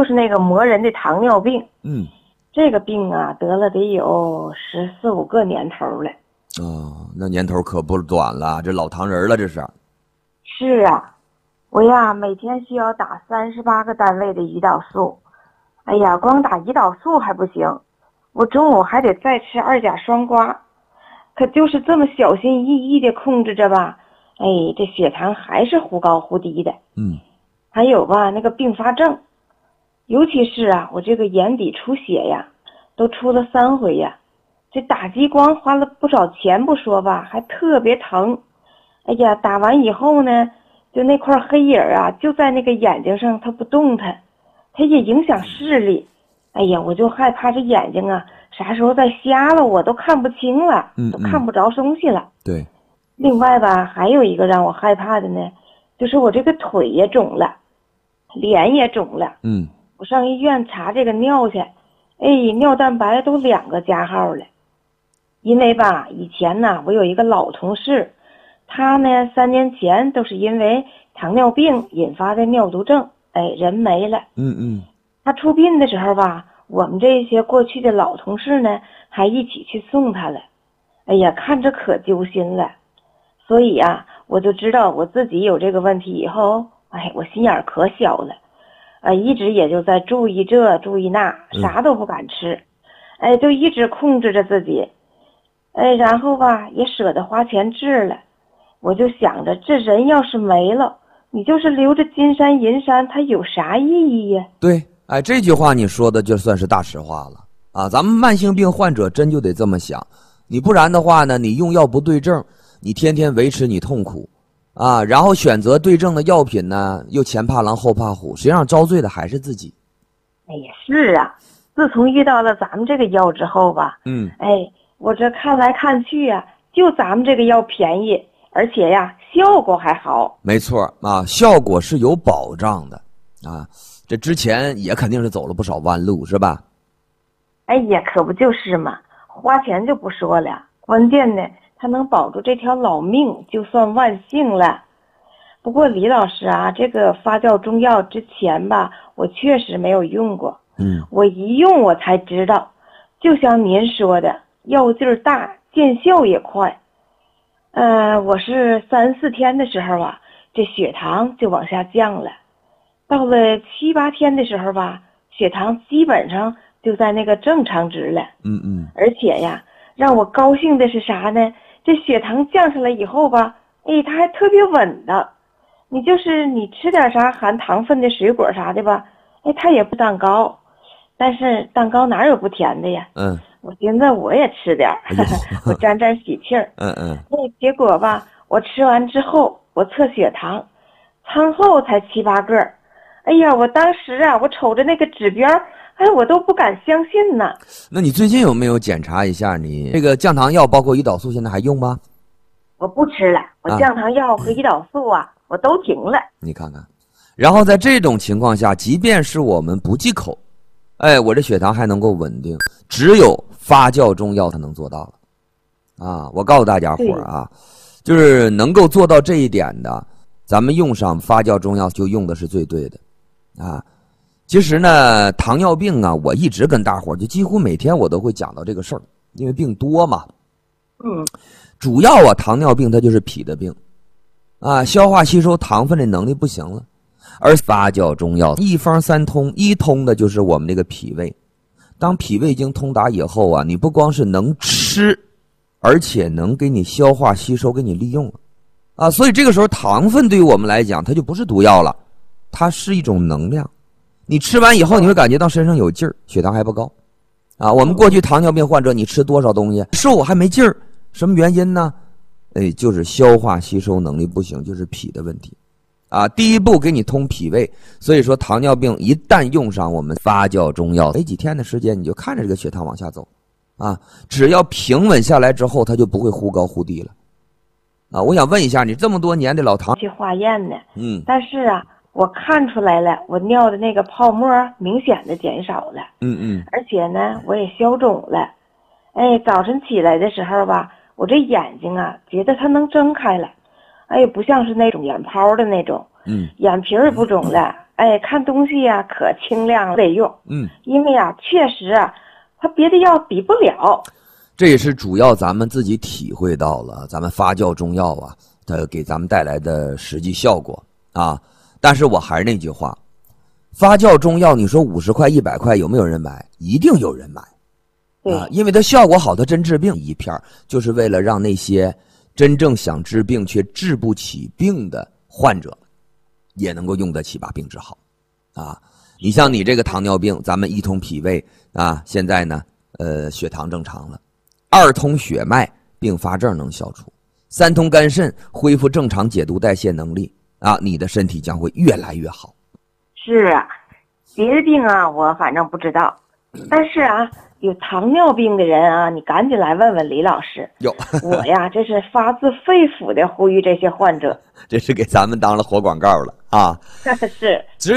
就是那个磨人的糖尿病。 嗯， 这个病啊，得了得有14、15个年头了。 哦，那年头可不短了，这老糖人了，这是。 是啊，我呀每天需要打38个单位的胰岛素。哎呀，光打胰岛素还不行，我中午还得再吃2甲双胍。可就是这么小心翼翼的控制着吧，哎，这血糖还是忽高忽低的。 嗯， 还有吧，那个并发症，尤其是啊，我这个眼底出血呀，都出了3回呀。这打激光花了不少钱不说吧，还特别疼。哎呀，打完以后呢，就那块黑影啊，就在那个眼睛上，它不动弹，它也影响视力。哎呀，我就害怕这眼睛啊，啥时候再瞎了，我都看不清了，都看不着东西了。 对。 另外吧，还有一个让我害怕的呢，就是我这个腿也肿了，脸也肿了。 嗯， 我上医院查这个尿去，哎，尿蛋白都2个加号了。因为吧，以前呢，我有一个老同事，他呢3年前都是因为糖尿病引发的尿毒症，哎，人没了。他出殡的时候吧，我们这些过去的老同事呢，还一起去送他了。哎呀，看着可揪心了。所以啊，我就知道我自己有这个问题以后，哎，我心眼可小了，一直也就在注意这注意那，啥都不敢吃，哎，就一直控制着自己，哎，然后吧也舍得花钱治了。我就想着，这人要是没了，你就是留着金山银山，它有啥意义呀？ 对，哎，这句话你说的就算是大实话了啊！咱们慢性病患者真就得这么想，你不然的话呢，你用药不对症，你天天维持你痛苦啊，然后选择对症的药品呢，又前怕狼后怕虎，实际上遭罪的还是自己。 哎呀，是啊，自从遇到了咱们这个药之后吧，哎，我这看来看去呀，就咱们这个药便宜，而且呀，效果还好。 没错啊，效果是有保障的啊。这之前也肯定是走了不少弯路，是吧？ 哎呀，可不就是嘛，花钱就不说了，关键呢，它能保住这条老命，就算万幸了。不过李老师啊，这个发酵中药之前吧，我确实没有用过。我一用我才知道，就像您说的，药劲儿大，见效也快。我是3、4天的时候啊，这血糖就往下降了。到了7、8天的时候吧，血糖基本上就在那个正常值了。而且呀，让我高兴的是啥呢？这血糖降下来以后吧，哎，它还特别稳的。你吃点啥含糖分的水果啥的吧，哎，它也不蛋糕。但是蛋糕哪有不甜的呀？我寻思我也吃点我沾沾喜气儿。结果吧，我吃完之后，我测血糖，餐后才7、8个。哎呀，我当时啊，我瞅着那个指标，哎，我都不敢相信呢。 那你最近有没有检查一下你这个降糖药，包括胰岛素，现在还用吗？ 我不吃了，我降糖药和胰岛素啊，我都停了。 你看看，然后在这种情况下，即便是我们不忌口，哎，我这血糖还能够稳定，只有发酵中药它能做到了。啊，我告诉大家伙啊，就是能够做到这一点的，咱们用上发酵中药就用的是最对的。啊，其实呢，糖尿病啊，我一直跟大伙就几乎每天我都会讲到这个事儿，因为病多嘛。主要啊，糖尿病它就是脾的病，啊，消化吸收糖分的能力不行了。而发酵中药一方三通，一通的就是我们这个脾胃。当脾胃经通达以后啊，你不光是能吃，而且能给你消化吸收，给你利用了。啊，所以这个时候糖分对于我们来讲，它就不是毒药了。它是一种能量，你吃完以后你会感觉到身上有劲儿，血糖还不高。啊，我们过去糖尿病患者，你吃多少东西瘦还没劲儿，什么原因呢？哎，就是消化吸收能力不行，就是脾的问题。啊，第一步给你通脾胃，所以说糖尿病一旦用上我们发酵中药，没几天的时间你就看着这个血糖往下走。啊，只要平稳下来之后，它就不会忽高忽低了。啊，我想问一下，你这么多年的老糖去化验呢？但是啊，我看出来了，我尿的那个泡沫明显的减少了。而且呢，我也消肿了。哎，早晨起来的时候吧，我这眼睛啊，觉得它能睁开了。哎，不像是那种眼泡的那种。眼皮也不肿了， 看东西呀可清亮得用。 嗯， 因为啊，确实啊，它别的药比不了。 这也是主要咱们自己体会到了咱们发酵中药啊，它给咱们带来的实际效果啊。但是我还是那句话，发酵中药你说50块100块有没有人买？一定有人买啊，因为它效果好，它真治病。一片就是为了让那些真正想治病却治不起病的患者也能够用得起，把病治好啊。你像你这个糖尿病，咱们一通脾胃啊，现在呢血糖正常了，2通血脉并发症能消除，3通肝肾恢复正常解毒代谢能力啊，你的身体将会越来越好。 是啊，别的病啊我反正不知道，但是啊有糖尿病的人啊，你赶紧来问问李老师。我呀这是发自肺腑的呼吁这些患者， 这是给咱们当了活广告了啊。 是